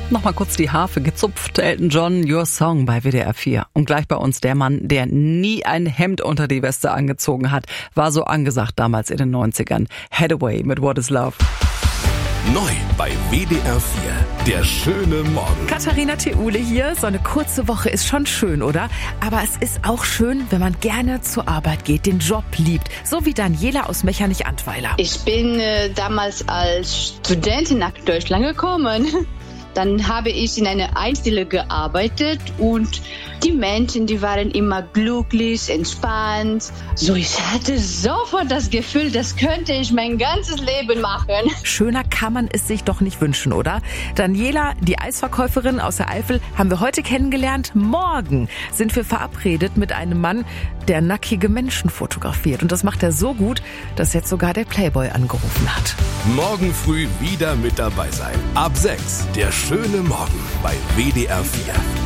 Nochmal kurz die Harfe gezupft. Elton John, Your Song bei WDR 4. Und gleich bei uns der Mann, der nie ein Hemd unter die Weste angezogen hat. War so angesagt damals in den 90ern. Hathaway mit What is Love. Neu bei WDR 4. Der schöne Morgen. Katharina Theule hier. So eine kurze Woche ist schon schön, oder? Aber es ist auch schön, wenn man gerne zur Arbeit geht, den Job liebt. So wie Daniela aus Mechernich-Antweiler. Ich bin damals als Studentin nach Deutschland gekommen. Dann habe ich in einer Einstelle gearbeitet und die Menschen, die waren immer glücklich, entspannt. So, ich hatte sofort das Gefühl, das könnte ich mein ganzes Leben machen. Schöner kann man es sich doch nicht wünschen, oder? Daniela, die Eisverkäuferin aus der Eifel, haben wir heute kennengelernt. Morgen sind wir verabredet mit einem Mann, der nackige Menschen fotografiert. Und das macht er so gut, dass jetzt sogar der Playboy angerufen hat. Morgen früh wieder mit dabei sein. Ab 6. Der schöne Morgen bei WDR 4.